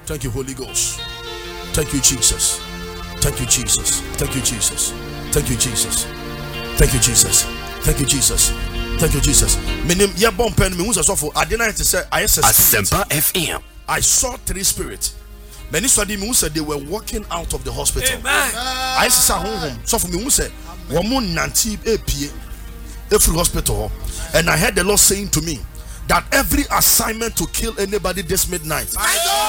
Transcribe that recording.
Thank you, Holy Ghost. Thank you, Jesus. Thank you, Jesus. Thank you, Jesus. Thank you, Jesus. Thank you, Jesus. Thank you, Jesus. Thank you, Jesus. Meaning, yeah, bomb pen me. Who's a soft? I didn't say I Asempa FM. I saw 3 spirits. Many study me who said they were walking out of the hospital. Amen. I saw home. So for me who said, "Woman nanti apie every hospital," and I heard the Lord saying to me that every assignment to kill anybody this midnight,